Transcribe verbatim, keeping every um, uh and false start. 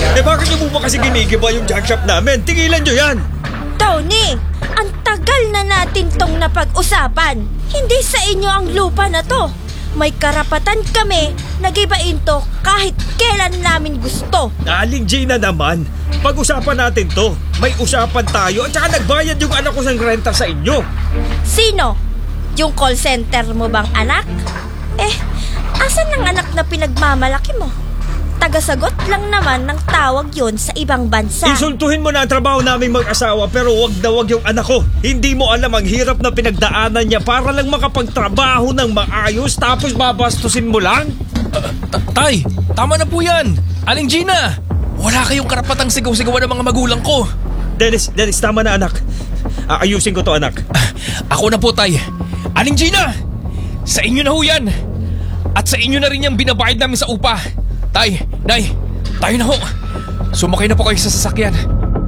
Eh bakit niyo po ba kasi ginigiba yung junk shop namin? Tigilan niyo yan! Tony, ang tagal na natin tong napag-usapan. Hindi sa inyo ang lupa na to. May karapatan kami na gibain to kahit kailan namin gusto. Aling Gina naman, pag-usapan natin to. May usapan tayo at saka nagbayad yung anak ko ng renta sa inyo. Sino? Yung call center mo bang anak? Eh, asan ang anak na pinagmamalaki mo? Tagasagot lang naman ng tawag yon sa ibang bansa. Insultuhin mo na ang trabaho naming mag-asawa pero wag na wag yung anak ko. Hindi mo alam ang hirap na pinagdaanan niya para lang makapagtrabaho ng maayos tapos babastusin mo lang? Uh, tay, tama na po yan. Aling Gina, wala kayong karapatang sigaw-sigawan ng mga magulang ko. Dennis, Dennis, tama na anak. Aayusin ko to anak. Uh, ako na po tay. Aling Gina, sa inyo na ho yan. At sa inyo na rin yung binabayad namin sa upa. Tay, Nay, tayo na ho. Sumakay na po kayo sa sasakyan.